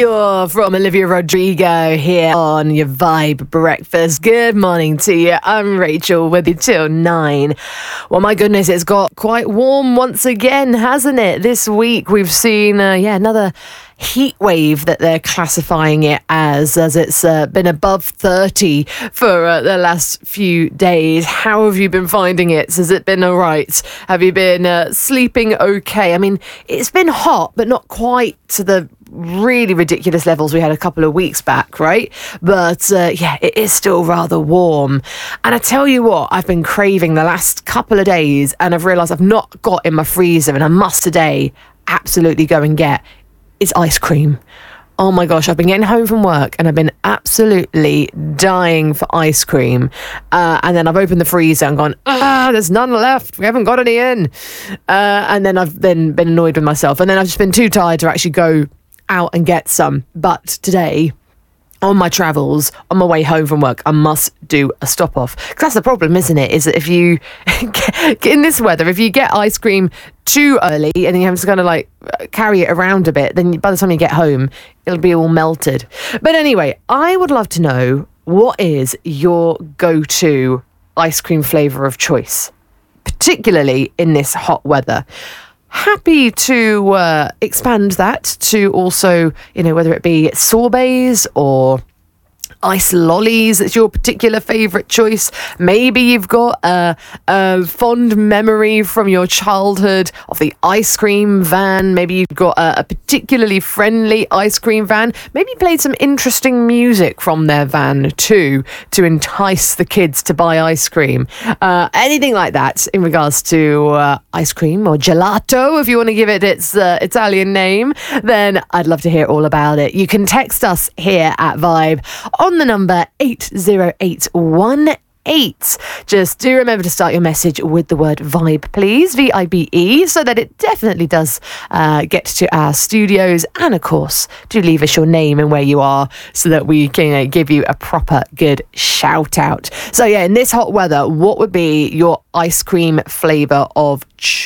Cure from Olivia Rodrigo here on your Vibe Breakfast. Good morning to you. I'm Rachel with you till 9. Well, my goodness, it's got quite warm once again, hasn't it? This week we've seen, another heat wave that they're classifying it as it's been above 30 for the last few days. How have you been finding it? Has it been all right? Have you been sleeping okay? I mean, it's been hot, but not quite to the really ridiculous levels we had a couple of weeks back, right? But it is still rather warm. And I tell you what, I've been craving the last couple of days, and I've realised I've not got in my freezer, and I must today absolutely go and get is ice cream. Oh my gosh, I've been getting home from work and I've been absolutely dying for ice cream. And then I've opened the freezer and gone, there's none left. We haven't got any in. And then I've then been annoyed with myself. And then I've just been too tired to actually go out and get some. But today, on my travels, on my way home from work, I must do a stop off. Because that's the problem, isn't it? Is that if you, in this weather, if you get ice cream too early and you have to kind of carry it around a bit, then by the time you get home, it'll be all melted. But anyway, I would love to know, what is your go-to ice cream flavour of choice, particularly in this hot weather? Happy to expand that to also, whether it be sorbets or ice lollies. It's your particular favourite choice. Maybe you've got a fond memory from your childhood of the ice cream van. Maybe you've got a particularly friendly ice cream van. Maybe you played some interesting music from their van too to entice the kids to buy ice cream. Anything like that in regards to ice cream or gelato, if you want to give it its Italian name, then I'd love to hear all about it. You can text us here at Vibe on the number 80818. Just do remember to start your message with the word vibe, please, VIBE, so that it definitely does get to our studios. And of course, do leave us your name and where you are so that we can give you a proper good shout out. So in this hot weather, what would be your ice cream flavour of choice?